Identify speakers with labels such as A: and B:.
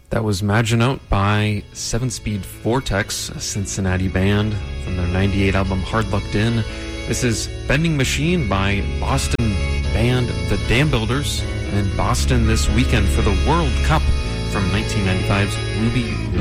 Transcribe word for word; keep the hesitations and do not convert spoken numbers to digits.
A: That was Imagine Out by Seven Speed Vortex, a Cincinnati band from their ninety-eight album Hard Lucked In. This is Bending Machine by Boston band The Dam Builders, and Boston this weekend for the World Cup from nineteen ninety-five's Ruby